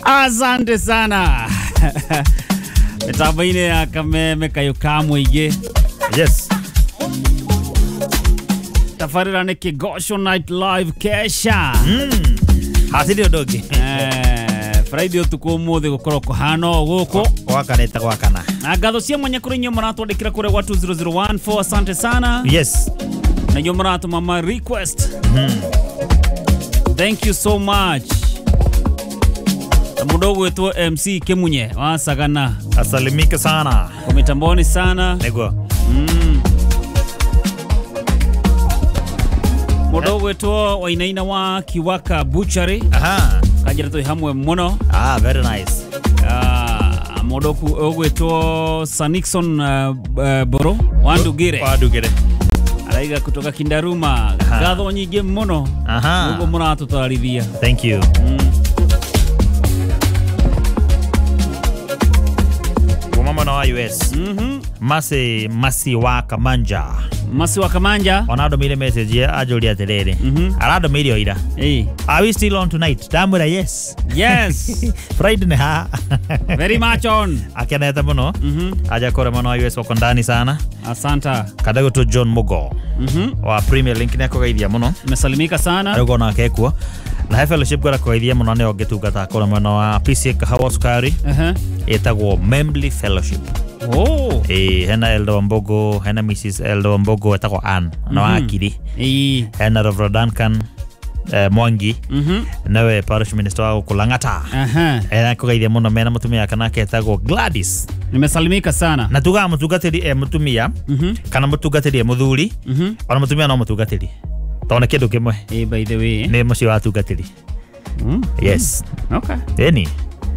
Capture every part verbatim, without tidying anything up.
Asante sana. Metabaine ya kameme kayo kamwige. Yes. Tafarira ne Kigosho Night Live kesha. Mm. Hasidi odogi. Eh, Friday tuko mode gukoro kohano guko. Wakaneta wakana. Agatho cia mwanya kuri nyo marato ndikira kure wa two zero zero one four. Asante sana. Yes. Na nyo marato mama request. Mm. Thank you so much. Mudogo wetu M C Kemunye wa Sagana. Asalimike sana. Kumitamboni sana. Nego. Mm. Mudogo wetu wa inaina wa Kiwaka Butchery. Aha. Kajira to hamwe mono. Ah, very nice. Ah, mudogo wetu Sanixon uh, uh, Boro Wandugire. Wandugire. Alaiga kutoka Kindaruma. Gatho nyige mono. Aha. Mugo muna tutarithia. Thank you. Mm. Mama na U S. Mhm. Masi Masi wa Kamanja. Masi wa Kamanja. Onado mile message ya ajoli aterere. Mhm. Arado milio ida. Hey. Are we still on tonight? Damura yes. Yes. Friday ne ha. Very much on. Akeneta muno. Mhm. Aja kore mano U S wako ndani sana. Asanta. Kadago to John Mugo. Mhm. Wa Premier Link ne ko gaithia muno. Mesalimika sana. Arugo na kekuo. Na he fellowship gora ko gaithia muno ne ogetugata kore mano wa P C Kahawa Sukari. Aha. Etagwo Membly Fellowship. Oh. Eh, hena Eldo Mbogo, hena Missus Eldo Mbogo etagwo Ann na wa Akiri. Eh. Hena Reverend Duncan eh, Mwangi. Mhm. Nawe parish minister wa Kulangata. Aha. Ena ko gaithia muno mena mutumia kana ke etagwo Gladys. Nimesalimika sana. Na tuga mutugatiri e mutumia. Mhm. Kana mutugatiri e muthuri. Mhm. Ona mutumia no mutugatiri. Tone kindu kimwe. Eh, by the way. Ni mucio wa tugatiri. Mm. Yes. Okay. Eni.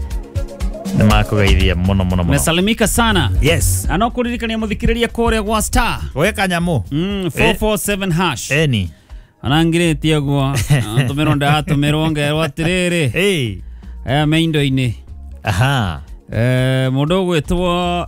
Nema ko gaithia muno muno muno. Mesalimika sana. Yes. Anokuririkania muthikiriria kore gwa star. Oye kanyamu. Mm, four four seven hash. Eni. Anangire gwa. Antumero nda tumero ngerwa tiriri. Hey. Eh, meindo ini. Aha. Eh, mudogo etwa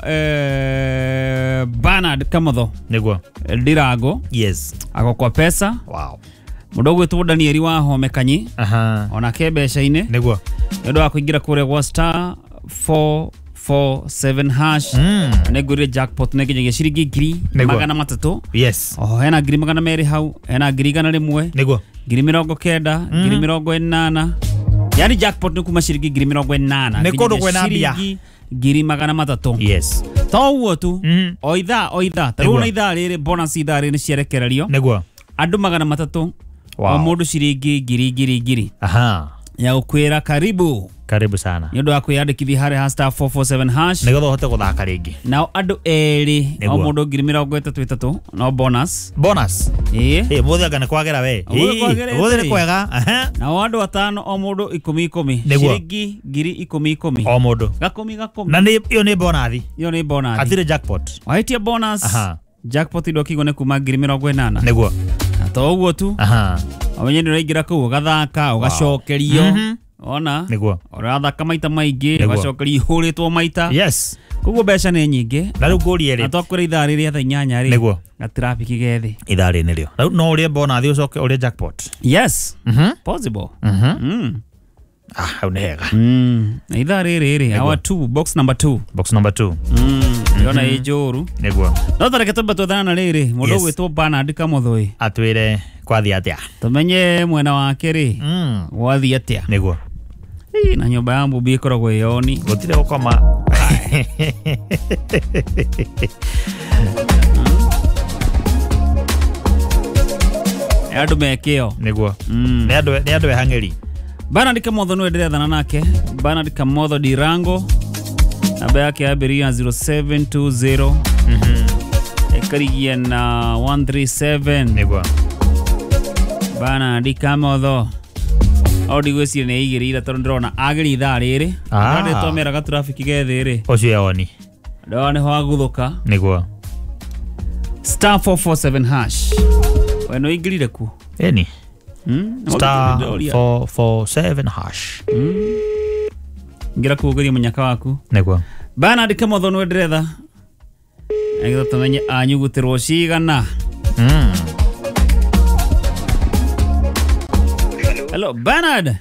eh Bernard Kamotho. Niguo. Dirago. Yes. Ako kwa pesa. Wow. Mudogo etwa Danieli wa Homekanyi. Aha. Ona kebesha ine. Niguo. Yodo akuingira kure gwa star four four seven hash. Mm. Negure jackpot negije shiringi ngiri magana matatu. Yes. Oh, hena ngiri magana meri hau, hena ngiri gana rimwe. Niguo. Ngiri mirongo kenda, mm. ngiri mirongo enana. Yani jackpot ni kuma shiringi ngiri mirongo enana. Nekodo kwena mbia. Ngiri magana matatu. Yes. Towo tu. Mm. Oitha, oitha. Taruna itha riri bonus itha riri ciarekererio. Niguo. Andu magana matatu. Wow. O mundu shiringi ngiri ngiri ngiri. Aha. Ya ukwira karibu. Karibu sana. Nyodo akwiyandikithia hari ha star four four seven hash. Nigo hote guthaka ringi. Now andu eri o mundu ngiri mirongo itatu itatu no bonus. Bonus. Eh. Eh, muthi agane kwagera we. Eh, muthi kwega. Aha. Na andu atano o mundu ikumi ikumi. Shiringi ngiri ikumi ikumi. O mundu. Gakumi gakumi. Na ni iyo ni bonus. Iyo ni bonus. Atire jackpot. Waitia bonus. Aha. Jackpot ido kigone kuma ngiri mirongo enana. Niguo. Na to uguo tu. Aha. Amenye ndira ingira ku gathaka ugacokerio. Mhm. Ona. Niguo. Urathaka maita maingĩ ugacokerio ihuritwo maita. Yes. Kuguo mbeca nĩ nyingĩ. Na rĩu ngũrie rĩ. Na twakwĩra ithaa rĩrĩa thaa inyanya rĩ. Niguo. Na traffic gethi. Ithaa rĩ nĩrĩo. Rĩu no ũrĩe bonus ũcoke ũrĩe jackpot. Yes. Mhm. Possible. Mhm. Mm. Ah, hau nĩ hega. Mm. Na ithaa rĩrĩ rĩ. Our two, box number two. Box number two. Mm. Yona ĩ njũru. Niguo. No tareke tumbe twethana rĩrĩ. Mũndũ gwĩtwo Bernard Kamotho ĩ. Atwĩre kwathi atĩa. Tumenye mwena wake rĩ. Mm. Gwathi atĩa. Niguo. Ĩ na nyũmba ya Mbubi ĩkoragwo ĩyoni. Gũtirĩ gũkoma. Andũ mekĩo. Niguo. Mm. Nĩ andũ nĩ andũ ehang'eri. Bernard Kamotho nĩ ndĩrethana nake. Bernard Kamotho Dirango. Namba yake yabiria zero seven two zero. Mhm. Ekarigia na one three seven. Niguo. Bernard Kamotho. Odi gwĩciria nĩ igĩrĩire tondũ ndĩrona agĩri ithaa rĩrĩ. Ah. Ndĩ twameraga traffic gethi rĩ. Ũcio yoni. Ndĩrona nĩ ho gũthũka. Niguo. Star four four seven hash. We no ingĩrire ku. Eni. Hmm? Star four four seven hash. Hmm. Ngira kugeria munyaka waku. Niguo. Bernard Kamotho nĩ ndĩretha. Nĩgetha tũmenye anyugutirwo cigana. Mm. Hello, Bernard.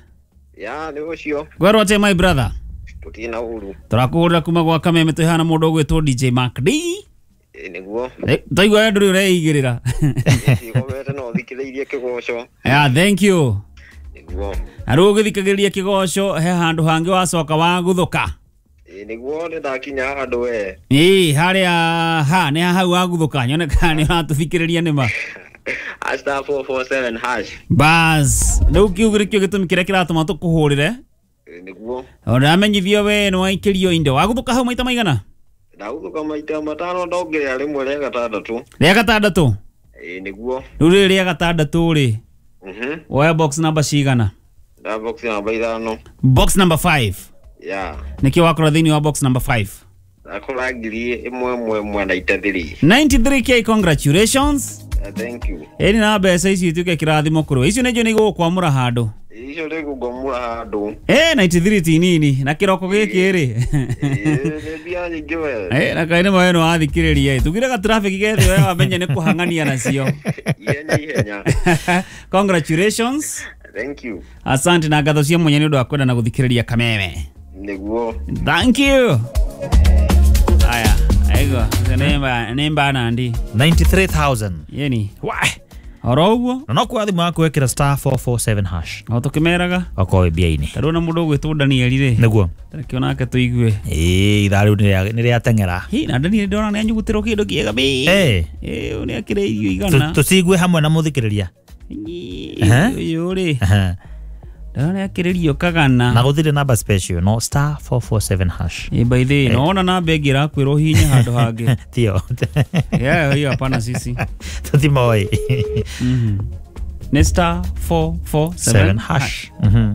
Ya, ni ucio. Gwerwo te my brother. Tutina uru. Turakuhurira kuma gwa Kameme tuhana mundu ugwitwo D J Mark D. E niguo. Taigwa nduri ureigirira. Ikomete no thikiriirie kigoco. Yeah, thank you. Niguo. Aru githikagiriria kigoco he handu hangi wacoka wa guthuka. E niguo ni ndakinya handu we. Ii haria ha ni hau wa guthuka nyone kana uratuthikiriria nima. Star four four seven hash. Bas, riu kiugirikio gitumi kiria kiratuma tukuhurire. E niguo. Ora amenyithio we no aikirio indo wa guthuka hau maita maigana? Ndaguthuka maita matano ndongerea rimwe ria gatandatu. Ria gatandatu? E niguo. Riu ria gatandatu ri. Mhm. Oya box number cigana? Da box number ithano. Box number five. Yeah. Nikio wakora thini wa box number five. Akora ngiri imwe imwe imwe na itathiri. ninety-three K, congratulations. Uh, thank you. Eni na mbeca ici ituke kirathimo kuru. Icio nejo ni gukwamura handu. Icio ni gugomura handu. Eh ninety-three ti nini na kiroko giki ri. Eh bia nyingi we. Eh na kaine mawe no athikiriria. Tugire ga traffic gethi we wamenye ni kuhangania nacio. Ihenya ihenya. Congratulations. Thank you. Asante na ngatho cia mwenye ni undu wa kwenda na guthikiriria Kameme. Niguo. Thank you. Aya, aigo. Nemba nemba nandi. ninety-three thousand. Yeni. Why? Oro uguo. Na no kwa thimu yaku wekira star four four seven hash. O tukimeraga. Okowe bia-ini. Tarona mundu gwitwo Daniel ri. Niguo. Tarakionake tuigue. Eh, itharu ni ria tengera. Hi na Daniel ndona ni anyugutiro kindu kiega bi. Eh. Eh, uni akire irio igana. Tusigue hamwe na muthikiriria. Yo ri. Aha. Ndona akire irio kagana. Na guthire number special no star four four seven hash. Eh, by the way, naona na begira kwiro hinya handu hangi. Tio. Yeah, hiyo hapana sisi. Tutimoi. Mhm. Ni star four four seven hash. Mhm.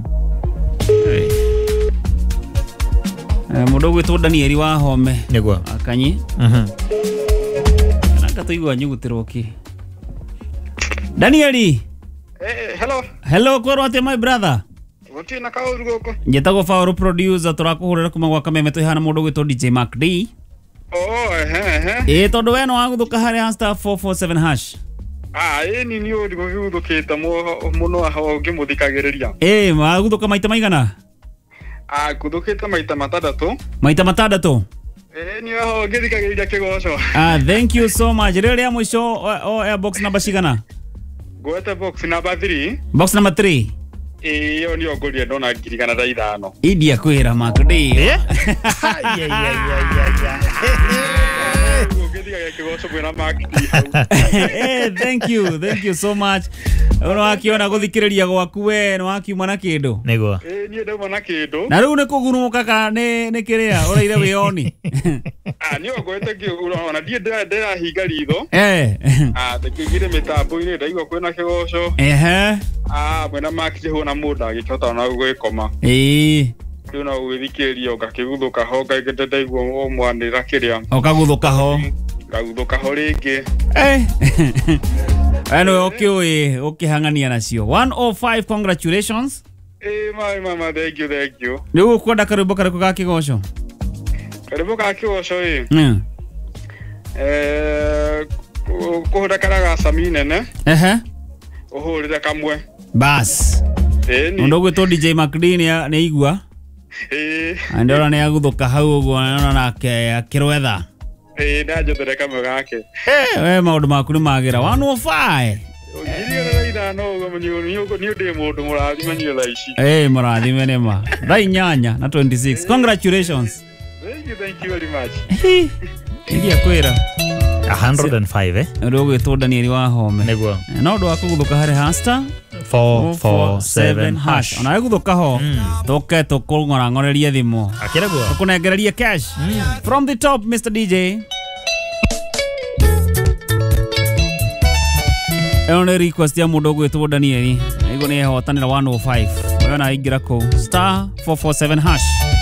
Eh, mundu gwitwo Daniel wa Home. Niguo. Akanyi. Mhm. Na katuigwa nyugutiro ki. Daniel. Eh, hello. Hello, kwero ate my brother. Gutina kauru goko. Njetago Fauru producer turakuhurira kuma gwa Kameme tuhana mundu gwitwo D J Mark D. Oh, ehe ehe. Eh, tondu we no waguthuka haria star four four seven hash. Ah, eni ni uri guthukita muno aho ngimuthikagiriria. Eh, waguthuka maita maigana? Ah, guthukita maita matandatu. Maita matandatu. Eh, ni aho ngithikagiriria kigoco. Ah, thank you so much. Rĩrĩa mwisho o airbox number cigana? Gwete box number three. Box number three. Eh, yo ni ongoria ndona ngiri kana thaa ithano. Idia kwira Mark D. Eh? Ya ya ya ya ya. Eh, thank you. Thank you so much. Ono akiona guthikiriria gwaku we no akiuma na kindu. Niguo. Eh, ni ndauma na kindu. Na riu ni kugurumuka ka ni ni kiria uraire wioni. Ah, ni ogwete ki ona die ndira ndira hinga ritho. Eh. Ah, ndikigire mitambo-ini ndaigua kwina kigoco. Ehe. Ah, mwena makije hona mundu agikota ona gwikoma. Eh. Riu na gwithikiriria ngakiguthuka ho ngaigete ndaigua o mwanira kiria. Okaguthuka ho. Ngaguthuka ho ringi. Eh. Ano okay ukihangania nacio. one oh five, congratulations. Eh, my mama, thank you, thank you. Riu kwenda karibu karibu ga kigoco. Karibu ka kigoco eh. Mm. Eh, kuhura karaga samine ne. Ehe. Uhurire kamwe. Bas. Eh, ni. Mundu gwitwo D J Mark D ni ni igua. Eh. Andora ni aguthuka hau uguo na nake akirwetha. Eh, ndajothere kamwe gake. Eh, we maundu maku ni magira one oh five. Ngiriga ithano ugo munyo ni ndi mundu murathima nyo laici. Eh, murathime ni ma. Thaa inyanya na twenty-six. Congratulations. Thank you, thank you very much. Idia kwira. one hundred five eh. Ndu gwitwo Daniel wa Home. Niguo. No ndu akuguthuka hari hasta four four seven hash. Ona aguthuka ho. Tuke tukungora ngorerie thimu. Akira guo. Tukunengererie cash. From the top, Mister D J. Eno request ya mundu gwitwo Daniel. Igo ni hotanira one oh five. Wewe na ingira ko star four four seven hash.